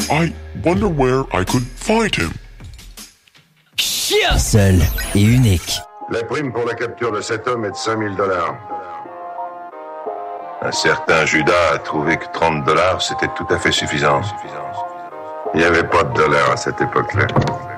I wonder where I could find him. Seul et unique. La prime pour la capture de cet homme est de $5000. Un certain Judas a trouvé que $30, c'était tout à fait suffisant. Il n'y avait pas de dollars à cette époque-là.